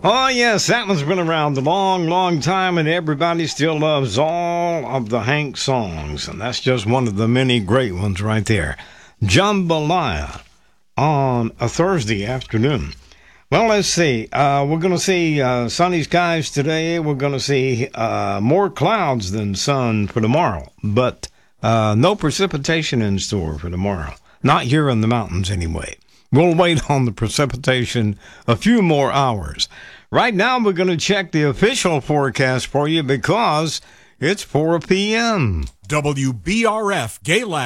Oh, yes, that one's been around a long, long time, and everybody still loves all of the Hank songs. And that's just one of the many great ones right there. Jambalaya on a Thursday afternoon. Well, let's see. We're going to see sunny skies today. We're going to see more clouds than sun for tomorrow, but no precipitation in store for tomorrow. Not here in the mountains, anyway. We'll wait on the precipitation a few more hours. Right now, we're going to check the official forecast for you because it's 4 p.m. WBRF Gayland.